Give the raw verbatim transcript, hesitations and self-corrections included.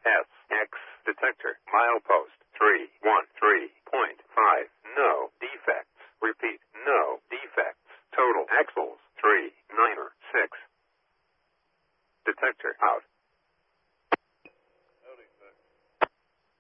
S X detector. Milepost three one three point five. No defects. Repeat, no defects. Total axles three nine six. Detector out.